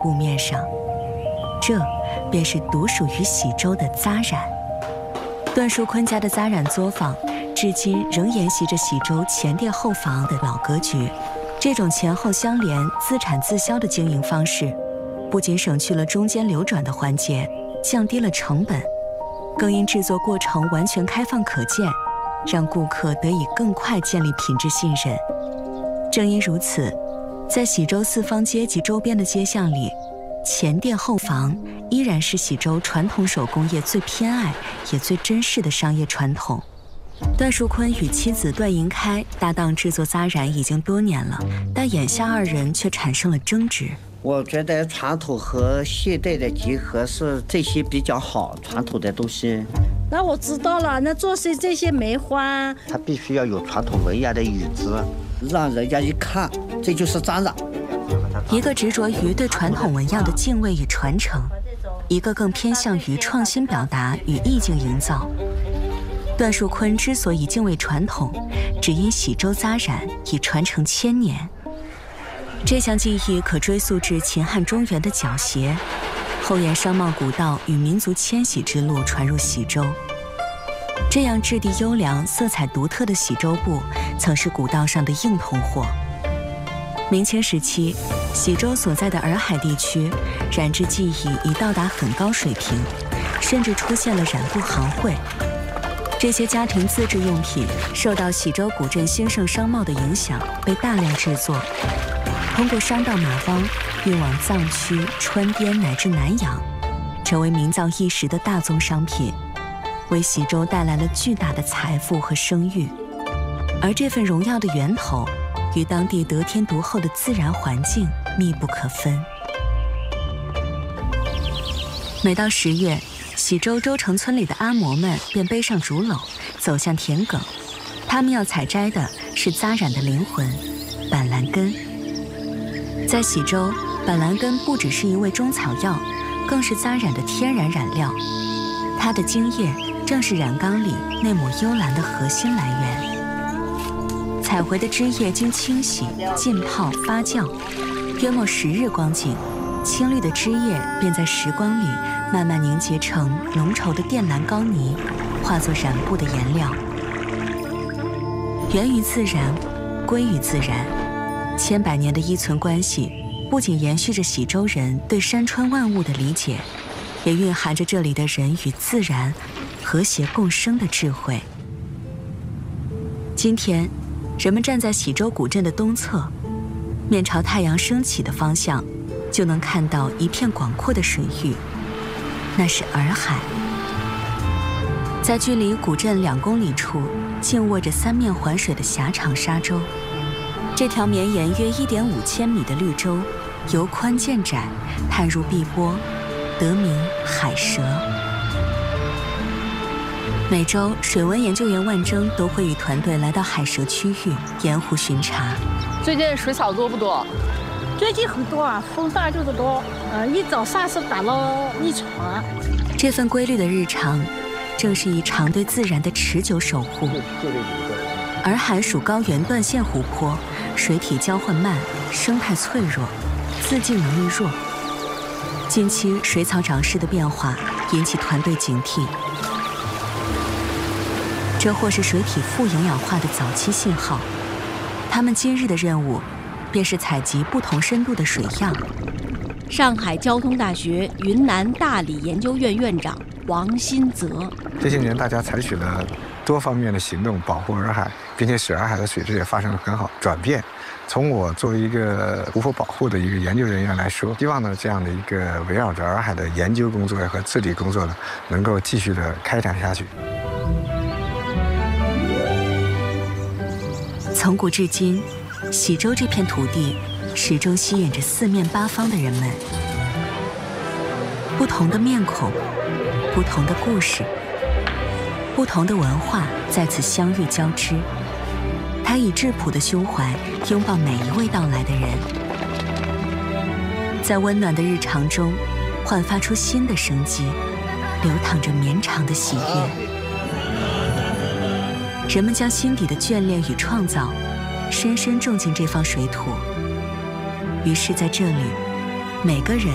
布面上。这便是独属于喜洲的扎染。段树坤家的扎染作坊，至今仍沿袭着喜洲前店后坊的老格局。这种前后相连、自产自销的经营方式，不仅省去了中间流转的环节，降低了成本，更因制作过程完全开放可见，让顾客得以更快建立品质信任。正因如此，在喜洲四方街及周边的街巷里，前店后坊依然是喜洲传统手工业最偏爱也最珍视的商业传统。段树坤与妻子段银开搭档制作扎染已经多年了，但眼下二人却产生了争执。 我觉得传统和现代的结合是这些比较好，传统的东西。 那我知道了，那做些这些梅花， 它必须要有传统纹样的影子，让人家一看，这就是扎染。 一个执着于对传统纹样的敬畏与传承，一个更偏向于创新表达与意境营造。段树坤之所以敬畏传统，只因喜洲扎染已传承千年。这项技艺可追溯至秦汉中原的角鞋，后沿商贸古道与民族迁徙之路传入喜洲。这样质地优良、色彩独特的喜洲布，曾是古道上的硬通货。明清时期，喜洲所在的洱海地区，染织技艺已到达很高水平，甚至出现了染布行会。这些家庭自制用品受到喜洲古镇兴盛商贸的影响，被大量制作，通过商道马帮运往藏区、川滇乃至南洋，成为名噪一时的大宗商品，为喜洲带来了巨大的财富和声誉。而这份荣耀的源头，与当地得天独厚的自然环境密不可分。每到10月，喜洲周城村里的阿嬷们便背上竹篓，走向田埂。他们要采摘的是扎染的灵魂——板蓝根。在喜洲，板蓝根不只是一味中草药，更是扎染的天然染料。它的茎叶正是染缸里那抹幽蓝的核心来源。采回的枝叶经清洗、浸泡、发酵，约莫10日光景，青绿的枝叶便在时光里慢慢凝结成浓稠的靛蓝膏泥，化作染布的颜料。源于自然，归于自然，千百年的依存关系，不仅延续着喜洲人对山川万物的理解，也蕴含着这里的人与自然和谐共生的智慧。今天，人们站在喜洲古镇的东侧，面朝太阳升起的方向，就能看到一片广阔的水域，那是洱海。在距离古镇2公里处，静卧着3面环水的狭长沙洲。这条绵延约1.5千米的绿洲，由宽见窄，探入碧波，得名海蛇。每周，水文研究员万征都会与团队来到海蛇区域沿湖巡查。 最近水草多不多？ 最近很多啊，风大就是多。一早上是打了1船。 这份规律的日常，正是一场对自然的持久守护。洱海属高原断线湖泊，水体交换慢，生态脆弱，自净能力弱。近期水草长势的变化引起团队警惕，这或是水体富营养化的早期信号。他们今日的任务，便是采集不同深度的水样。 上海交通大学云南大理研究院院长王新泽： 这些年，大家采取了多方面的行动保护洱海，并且使洱海的水质也发生了很好转变。从我作为一个湖泊保护的一个研究人员来说，希望呢这样的一个围绕着洱海的研究工作和治理工作呢，能够继续的开展下去。 从古至今，喜洲这片土地始终吸引着4面8方的人们。不同的面孔，不同的故事，不同的文化在此相遇交织。他以质朴的胸怀拥抱每一位到来的人，在温暖的日常中焕发出新的生机，流淌着绵长的喜悦。人们将心底的眷恋与创造深深种进这方水土，于是在这里，每个人